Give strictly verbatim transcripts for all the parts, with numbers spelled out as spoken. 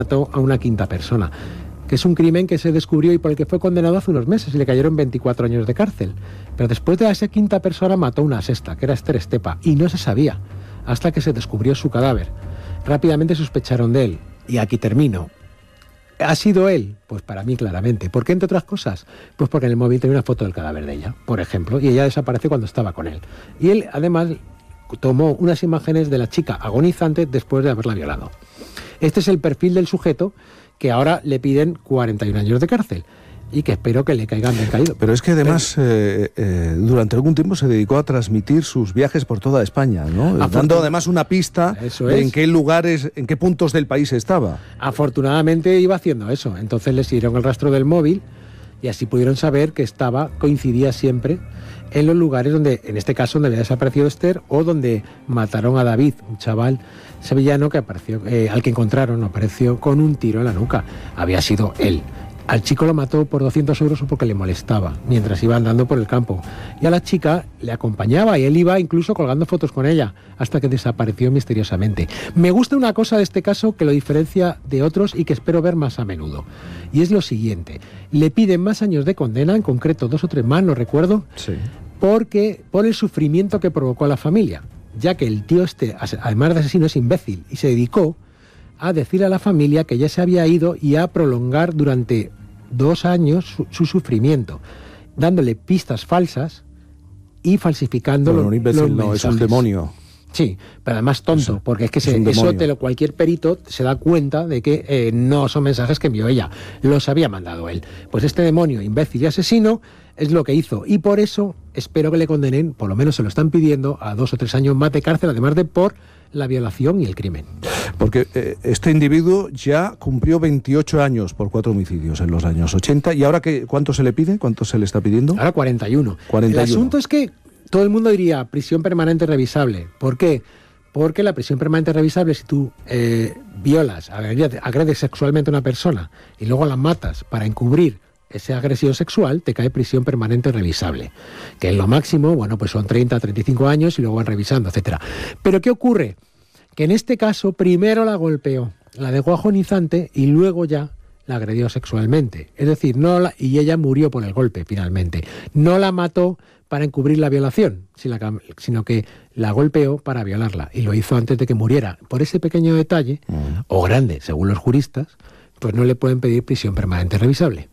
mató a una quinta persona, que es un crimen que se descubrió y por el que fue condenado hace unos meses y le cayeron veinticuatro años de cárcel. Pero después de esa quinta persona mató una sexta, que era Esther Estepa, y no se sabía, hasta que se descubrió su cadáver. Rápidamente sospecharon de él. Y aquí termino. ¿Ha sido él? Pues para mí claramente. ¿Por qué, entre otras cosas? Pues porque en el móvil tenía una foto del cadáver de ella, por ejemplo, y ella desapareció cuando estaba con él. Y él, además, tomó unas imágenes de la chica agonizante después de haberla violado. Este es el perfil del sujeto que ahora le piden cuarenta y un años de cárcel y que espero que le caigan bien caído. Pero es que además eh, eh, durante algún tiempo se dedicó a transmitir sus viajes por toda España, ¿no? Dando además una pista de en qué lugares, en qué puntos del país estaba. Afortunadamente iba haciendo eso, entonces le siguieron el rastro del móvil y así pudieron saber que estaba, coincidía siempre en los lugares donde, en este caso, donde había desaparecido Esther o donde mataron a David, un chaval sevillano que apareció, eh, al que encontraron, apareció con un tiro en la nuca. Había sido él. Al chico lo mató por doscientos euros porque le molestaba mientras iba andando por el campo. Y a la chica le acompañaba y él iba incluso colgando fotos con ella hasta que desapareció misteriosamente. Me gusta una cosa de este caso que lo diferencia de otros y que espero ver más a menudo. Y es lo siguiente. Le piden más años de condena, en concreto dos o tres más, no recuerdo, sí, porque por el sufrimiento que provocó a la familia. Ya que el tío este, además de asesino, es imbécil y se dedicó a decir a la familia que ya se había ido y a prolongar durante dos años su, su sufrimiento, dándole pistas falsas y falsificando bueno, los, un imbécil los no, mensajes. es un demonio. Sí, pero además tonto, es, porque es que es se, eso te lo, cualquier perito se da cuenta de que eh, no son mensajes que envió ella, los había mandado él. Pues este demonio, imbécil y asesino, es lo que hizo, y por eso espero que le condenen, por lo menos se lo están pidiendo, a dos o tres años más de cárcel, además de por la violación y el crimen. Porque eh, este individuo ya cumplió veintiocho años por cuatro homicidios en los años ochenta, y ahora que, ¿cuánto se le pide? ¿Cuánto se le está pidiendo? Ahora cuarenta y uno. cuarenta y uno. El asunto es que todo el mundo diría prisión permanente revisable. ¿Por qué? Porque la prisión permanente revisable, si tú eh, violas, agredes, agredes sexualmente a una persona y luego la matas para encubrir esa agresión sexual, te cae prisión permanente revisable. Que en lo máximo, bueno, pues son treinta, treinta y cinco años y luego van revisando, etcétera. Pero ¿qué ocurre? Que en este caso primero la golpeó, la dejó agonizante y luego ya la agredió sexualmente. Es decir, no la, y ella murió por el golpe finalmente. No la mató para encubrir la violación, sino que la golpeó para violarla y lo hizo antes de que muriera. Por ese pequeño detalle, uh-huh. o grande, según los juristas, pues no le pueden pedir prisión permanente revisable.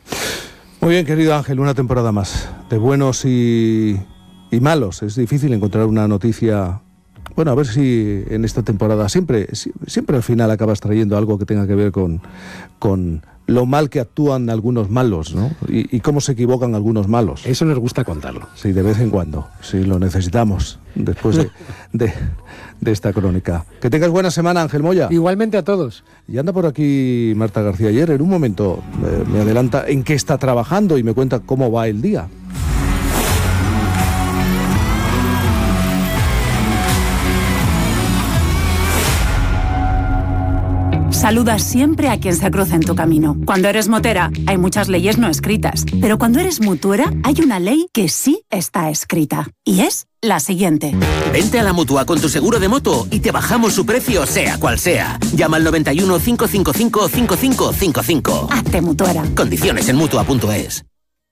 Muy bien, querido Ángel, una temporada más de buenos y, y malos. Es difícil encontrar una noticia. Bueno, a ver si en esta temporada siempre, siempre al final acabas trayendo algo que tenga que ver con, con lo mal que actúan algunos malos, ¿no? Y, y cómo se equivocan algunos malos. Eso nos gusta contarlo. Sí, de vez en cuando. Sí, lo necesitamos después de, de, de esta crónica. Que tengas buena semana, Ángel Moya. Igualmente a todos. Y anda por aquí Marta García Ayer. En un momento eh, me adelanta en qué está trabajando y me cuenta cómo va el día. Saluda siempre a quien se cruza en tu camino. Cuando eres motera, hay muchas leyes no escritas. Pero cuando eres mutuera, hay una ley que sí está escrita. Y es la siguiente. Vente a la Mutua con tu seguro de moto y te bajamos su precio, sea cual sea. Llama al noventa y uno, cinco cinco cinco, cinco cinco cinco cinco. Hazte mutuera. Condiciones en mutua punto es.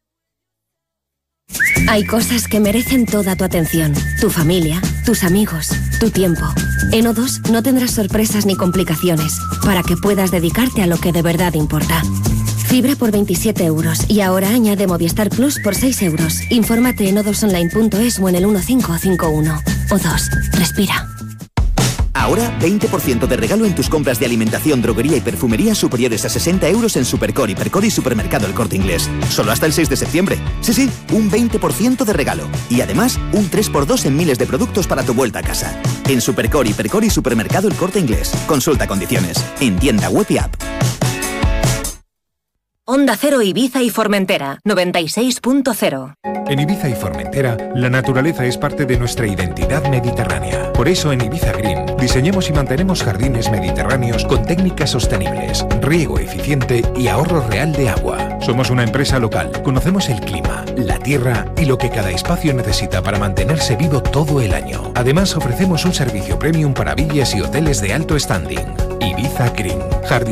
Hay cosas que merecen toda tu atención. Tu familia, tus amigos, tu tiempo. En O dos no tendrás sorpresas ni complicaciones para que puedas dedicarte a lo que de verdad importa. Fibra por veintisiete euros y ahora añade Movistar Plus por seis euros. Infórmate en o dos online punto es o en el uno cinco cinco uno. O dos, respira. Ahora, veinte por ciento de regalo en tus compras de alimentación, droguería y perfumería superiores a sesenta euros en Supercore, Hipercore y Supermercado El Corte Inglés. Solo hasta el seis de septiembre. Sí, sí, un veinte por ciento de regalo. Y además, un tres por dos en miles de productos para tu vuelta a casa. En Supercore, Hipercore y Supermercado El Corte Inglés. Consulta condiciones. En tienda web y app. Onda Cero Ibiza y Formentera, noventa y seis punto cero. En Ibiza y Formentera, la naturaleza es parte de nuestra identidad mediterránea. Por eso en Ibiza Green diseñamos y mantenemos jardines mediterráneos con técnicas sostenibles, riego eficiente y ahorro real de agua. Somos una empresa local, conocemos el clima, la tierra y lo que cada espacio necesita para mantenerse vivo todo el año. Además ofrecemos un servicio premium para villas y hoteles de alto standing. Ibiza Green, jardín